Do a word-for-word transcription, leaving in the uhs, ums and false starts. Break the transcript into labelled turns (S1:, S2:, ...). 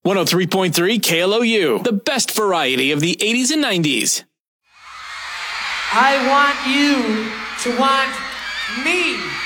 S1: one oh three point three K L O U, the best variety of the eighties and nineties.
S2: I want you to want me.